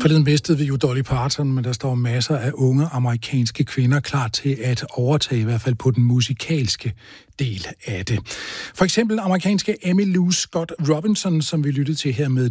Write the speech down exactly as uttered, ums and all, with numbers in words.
Forleden mistede vi jo Dolly Parton, men der står masser af unge amerikanske kvinder klar til at overtage, i hvert fald på den musikalske del af det. For eksempel amerikanske Emmylou Scott Robinson, som vi lyttede til her med